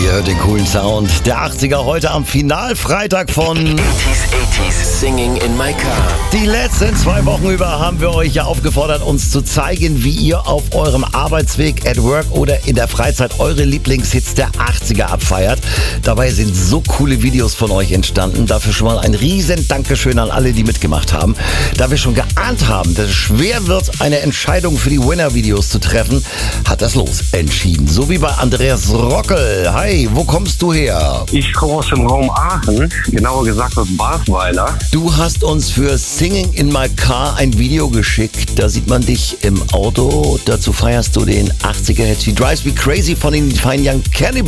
Ihr hört den coolen Sound der 80er heute am Finalfreitag von 80s Singing in My Car. Die letzten 2 Wochen über haben wir euch ja aufgefordert, uns zu zeigen, wie ihr auf eurem Arbeitsweg, at work oder in der Freizeit eure Lieblingshits der 80er abfeiert. Dabei sind so coole Videos von euch entstanden. Dafür schon mal ein riesen Dankeschön an alle, die mitgemacht haben. Da wir schon geahnt haben, dass es schwer wird, eine Entscheidung für die Winner-Videos zu treffen, hat das Los entschieden. So wie bei Andreas Rockel. Hi, wo kommst du her? Ich komme aus dem Raum Aachen, genauer gesagt aus Basweiler. Du hast uns für Singing in My Car ein Video geschickt. Da sieht man dich im Auto. Dazu feierst du den 80er-Hit She Drives Me Crazy von den Fine Young Cannibals.